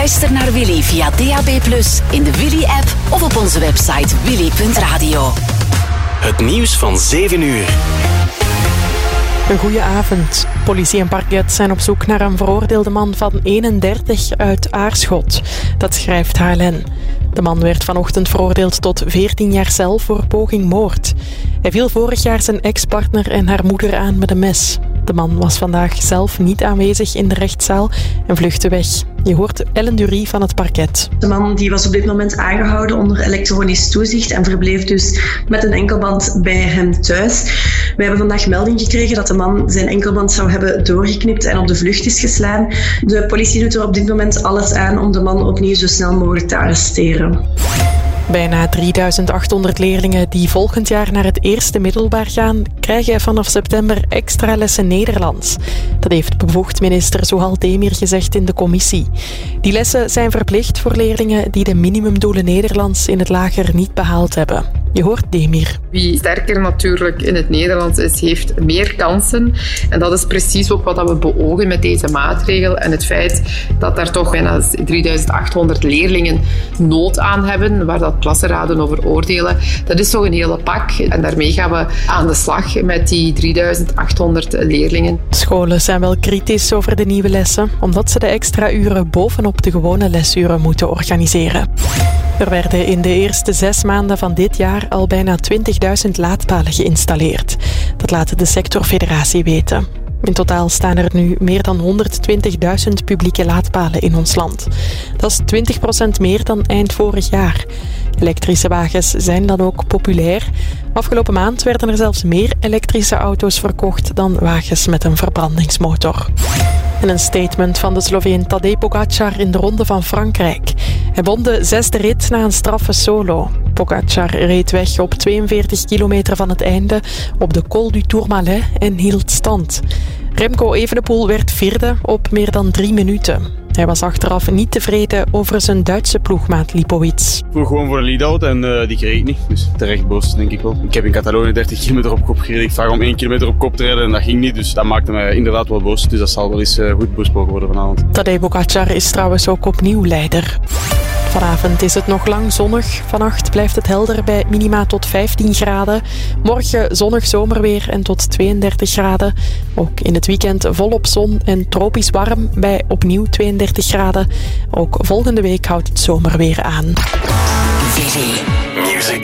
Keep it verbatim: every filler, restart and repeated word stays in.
Luister naar Willy via D A B plus, in de Willy-app of op onze website willy punt radio. Het nieuws van zeven uur. Een goeie avond. Politie en parket zijn op zoek naar een veroordeelde man van eenendertig uit Aarschot. Dat schrijft H L N. De man werd vanochtend veroordeeld tot veertien jaar cel voor poging moord. Hij viel vorig jaar zijn ex-partner en haar moeder aan met een mes. De man was vandaag zelf niet aanwezig in de rechtszaal en vluchtte weg. Je hoort Ellen Durie van het parket. De man die was op dit moment aangehouden onder elektronisch toezicht en verbleef dus met een enkelband bij hem thuis. We hebben vandaag melding gekregen dat de man zijn enkelband zou hebben doorgeknipt en op de vlucht is geslaan. De politie doet er op dit moment alles aan om de man opnieuw zo snel mogelijk te arresteren. Bijna drieduizend achthonderd leerlingen die volgend jaar naar het eerste middelbaar gaan, krijgen vanaf september extra lessen Nederlands. Dat heeft bevoegd minister Zohal Demir gezegd in de commissie. Die lessen zijn verplicht voor leerlingen die de minimumdoelen Nederlands in het lager niet behaald hebben. Je hoort Demir. Wie sterker natuurlijk in het Nederlands is, heeft meer kansen. En dat is precies ook wat we beogen met deze maatregel. En het feit dat daar toch bijna drieduizend achthonderd leerlingen nood aan hebben, waar dat klassenraden over oordelen, dat is toch een hele pak. En daarmee gaan we aan de slag met die drieduizend achthonderd leerlingen. Scholen zijn wel kritisch over de nieuwe lessen, omdat ze de extra uren bovenop de gewone lesuren moeten organiseren. Er werden in de eerste zes maanden van dit jaar al bijna twintigduizend laadpalen geïnstalleerd. Dat laat de sectorfederatie weten. In totaal staan er nu meer dan honderdtwintigduizend publieke laadpalen in ons land. Dat is twintig procent meer dan eind vorig jaar. Elektrische wagens zijn dan ook populair. Afgelopen maand werden er zelfs meer elektrische auto's verkocht dan wagens met een verbrandingsmotor. En een statement van de Sloveen Tadej Pogačar in de Ronde van Frankrijk. Hij won de zesde rit na een straffe solo. Pogačar reed weg op tweeënveertig kilometer van het einde op de Col du Tourmalet en hield stand. Remco Evenepoel werd vierde op meer dan drie minuten. Hij was achteraf niet tevreden over zijn Duitse ploegmaat Lipowitz. Ik voer gewoon voor een lead-out en uh, die kreeg ik niet. Dus terecht boos, denk ik wel. Ik heb in Catalonië dertig kilometer op kop gereden. Ik vraag om één kilometer op kop te rijden en dat ging niet. Dus dat maakte mij inderdaad wel boos. Dus dat zal wel eens uh, goed besproken worden vanavond. Tadej Pogačar is trouwens ook opnieuw leider. Vanavond is het nog lang zonnig. Vannacht blijft het helder bij minima tot vijftien graden. Morgen zonnig zomerweer en tot tweeëndertig graden. Ook in het weekend volop zon en tropisch warm bij opnieuw tweeëndertig graden. Ook volgende week houdt het zomerweer aan.